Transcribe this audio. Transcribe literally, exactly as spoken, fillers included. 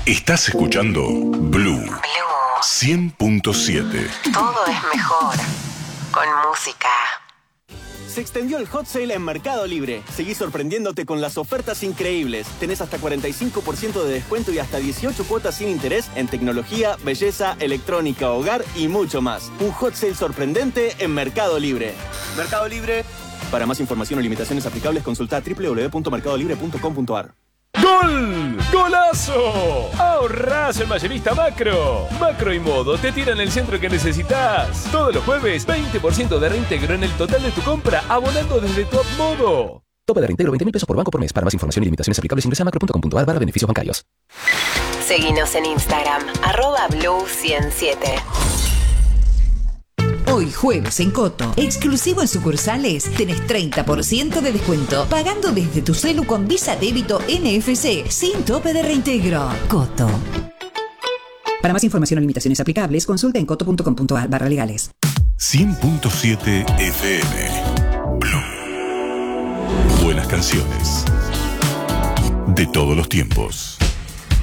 Estás escuchando Blue, Blue. cien punto siete. Todo es mejor con música. Se extendió el hot sale en Mercado Libre. Seguí sorprendiéndote con las ofertas increíbles. Tenés hasta cuarenta y cinco por ciento de descuento y hasta dieciocho cuotas sin interés en tecnología, belleza, electrónica, hogar y mucho más. Un hot sale sorprendente en Mercado Libre. Mercado Libre. Para más información o limitaciones aplicables, consulta doble u doble u doble u punto mercado libre punto com punto a r. ¡Gol! ¡Golazo! ¡Ahorrás en Mayorista Macro! Macro y Modo te tiran el centro que necesitas. Todos los jueves, veinte por ciento de reintegro en el total de tu compra, abonando desde Top Modo. Tope de reintegro veinte mil pesos por banco por mes. Para más información y limitaciones aplicables, ingresa a macro punto com punto a r barra beneficios bancarios. Seguinos en Instagram, arroba Blue ciento siete. Hoy jueves en Coto, exclusivo en sucursales, tenés treinta por ciento de descuento, pagando desde tu celu con Visa Débito N F C, sin tope de reintegro. Coto. Para más información o limitaciones aplicables, consulta en coto punto com punto a r barra legales. cien punto siete F M. Blue. Buenas canciones. De todos los tiempos.